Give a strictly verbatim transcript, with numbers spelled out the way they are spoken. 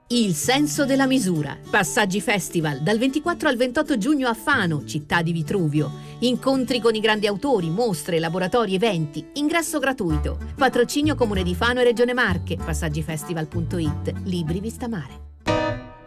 Il senso della misura. Passaggi Festival dal ventiquattro al ventotto giugno a Fano, città di Vitruvio. Incontri con i grandi autori, mostre, laboratori, eventi. Ingresso gratuito. Patrocinio Comune di Fano e Regione Marche. passaggifestival punto it. Libri Vista Mare.